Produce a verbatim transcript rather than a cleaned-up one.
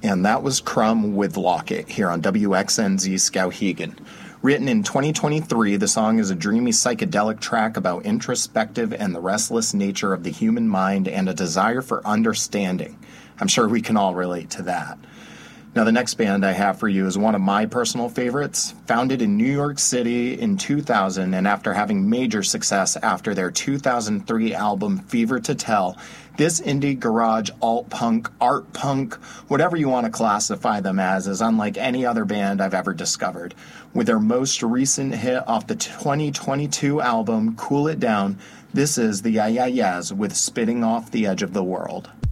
And that was Crumb with Locket here on W X N Z Skowhegan. Written in twenty twenty-three, the song is a dreamy psychedelic track about introspective and the restless nature of the human mind and a desire for understanding. I'm sure we can all relate to that. Now, the next band I have for you is one of my personal favorites. Founded in New York City in two thousand, and after having major success after their two thousand three album Fever to Tell, this indie garage, alt-punk, art-punk, whatever you want to classify them as, is unlike any other band I've ever discovered. With their most recent hit off the twenty twenty-two album, Cool It Down, this is the Ya Ya Yeahs with Spitting Off the Edge of the World.